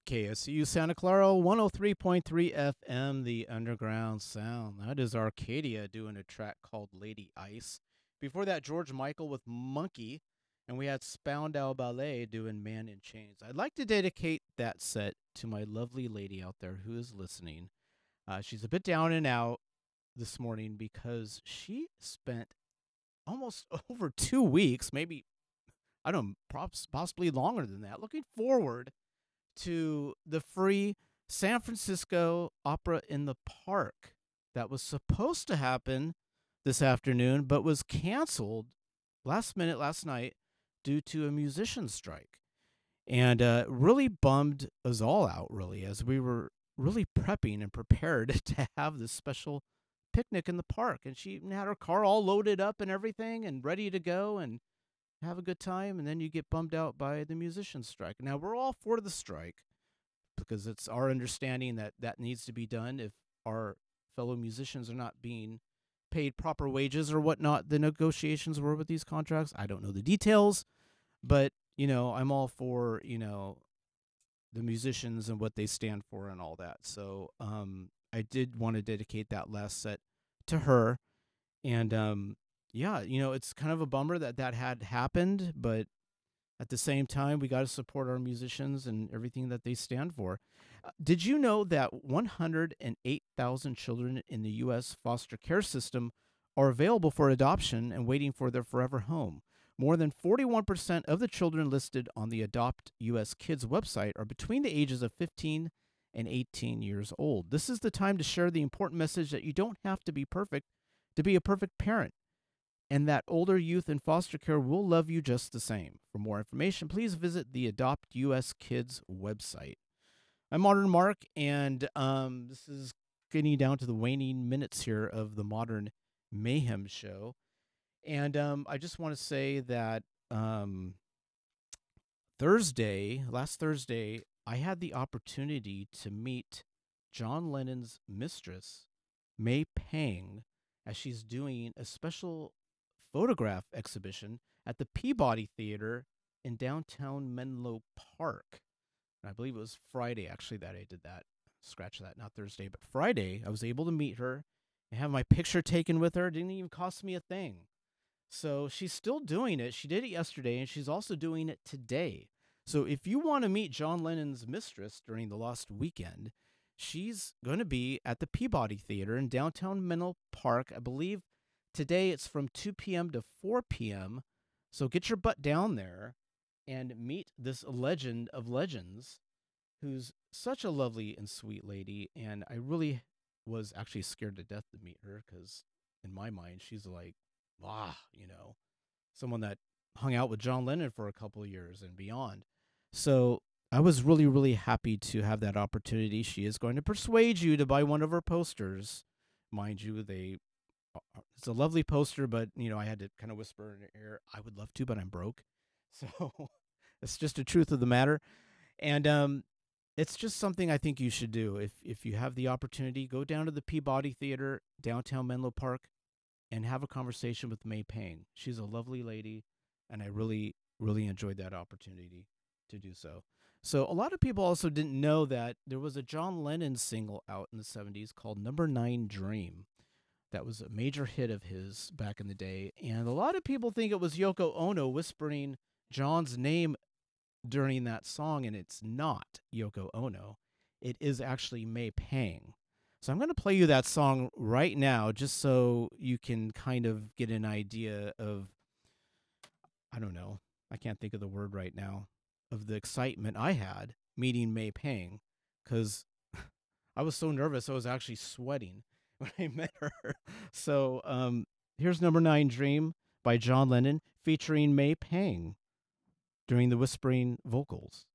KSU Santa Clara 103.3 FM, the underground sound. That is Arcadia doing a track called Lady Ice. Before that, George Michael with Monkey, and we had Spandau Ballet doing Man in Chains. I'd like to dedicate that set to my lovely lady out there who is listening. She's a bit down and out this morning because she spent almost over 2 weeks, maybe, I don't know, possibly longer than that, looking forward to the free San Francisco Opera in the Park that was supposed to happen this afternoon, but was canceled last minute last night due to a musician strike. And really bummed us all out, really, as we were really prepping and prepared to have this special picnic in the park. And she had her car all loaded up and everything and ready to go. And have a good time, and then you get bummed out by the musician strike. Now, we're all for the strike because it's our understanding that that needs to be done if our fellow musicians are not being paid proper wages or whatnot. The negotiations were with these contracts. I don't know the details, but, I'm all for, the musicians and what they stand for and all that. So I did want to dedicate that last set to her. And yeah, it's kind of a bummer that that had happened, but at the same time, we got to support our musicians and everything that they stand for. Did you know that 108,000 children in the U.S. foster care system are available for adoption and waiting for their forever home? More than 41% of the children listed on the Adopt US Kids website are between the ages of 15 and 18 years old. This is the time to share the important message that you don't have to be perfect to be a perfect parent, and that older youth in foster care will love you just the same. For more information, please visit the Adopt US Kids website. I'm Modern Mark, and this is getting down to the waning minutes here of the Modern Mayhem show. And I just want to say that last Thursday, I had the opportunity to meet John Lennon's mistress, May Pang, as she's doing a special photograph exhibition at the Peabody Theater in downtown Menlo Park. And I believe it was Friday, actually, that I did that. Scratch that, not Thursday, but Friday, I was able to meet her and have my picture taken with her. It didn't even cost me a thing. So she's still doing it. She did it yesterday, and she's also doing it today. So if you want to meet John Lennon's mistress during the lost weekend, she's going to be at the Peabody Theater in downtown Menlo Park. I believe today it's from 2 p.m. to 4 p.m. So get your butt down there and meet this legend of legends who's such a lovely and sweet lady. And I really was actually scared to death to meet her because in my mind, she's like, someone that hung out with John Lennon for a couple of years and beyond. So I was really, really happy to have that opportunity. She is going to persuade you to buy one of her posters. Mind you, it's a lovely poster, but I had to kind of whisper in her ear, I would love to, but I'm broke. So it's just the truth of the matter. And it's just something I think you should do. If you have the opportunity, go down to the Peabody Theater, downtown Menlo Park, and have a conversation with May Pang. She's a lovely lady, and I really, really enjoyed that opportunity to do so. So a lot of people also didn't know that there was a John Lennon single out in the 70s called Number 9 Dream. That was a major hit of his back in the day. And a lot of people think it was Yoko Ono whispering John's name during that song, and it's not Yoko Ono. It is actually May Pang. So I'm going to play you that song right now just so you can kind of get an idea of, I don't know, I can't think of the word right now, of the excitement I had meeting May Pang because I was so nervous I was actually sweating when I met her. So here's Number 9 Dream by John Lennon featuring May Pang during the whispering vocals.